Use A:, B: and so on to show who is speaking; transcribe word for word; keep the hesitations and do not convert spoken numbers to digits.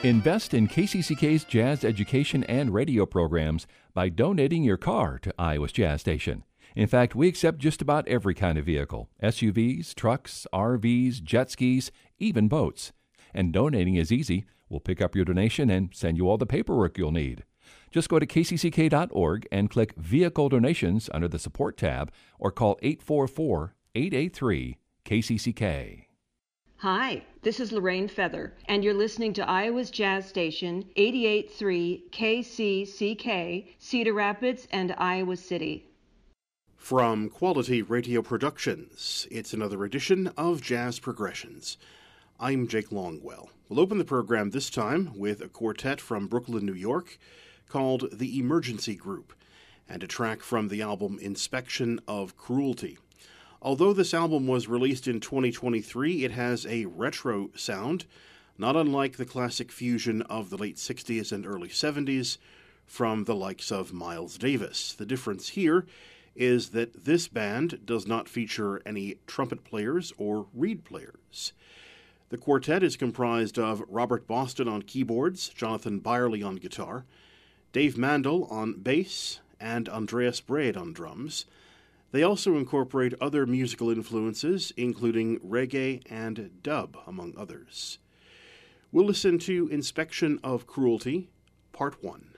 A: Invest in K C C K's jazz education and radio programs by donating your car to Iowa's Jazz Station. In fact, we accept just about every kind of vehicle: S U Vs, trucks, R Vs, jet skis, even boats. And donating is easy. We'll pick up your donation and send you all the paperwork you'll need. Just go to K C C K dot org and click Vehicle Donations under the Support tab, or call eight four four, eight eight three, K C C K.
B: Hi, this is Lorraine Feather, and you're listening to Iowa's Jazz Station, eighty-eight point three K C C K, Cedar Rapids and Iowa City.
C: From Quality Radio Productions, it's another edition of Jazz Progressions. I'm Jake Longwell. We'll open the program this time with a quartet from Brooklyn, New York, called The Emergency Group, and a track from the album Inspection of Cruelty. Although this album was released in twenty twenty-three, it has a retro sound, not unlike the classic fusion of the late sixties and early seventies from the likes of Miles Davis. The difference here is that this band does not feature any trumpet players or reed players. The quartet is comprised of Robert Boston on keyboards, Jonathan Byerly on guitar, Dave Mandel on bass, and Andreas Braid on drums. They also incorporate other musical influences, including reggae and dub, among others. We'll listen to Inspection of Cruelty, Part one.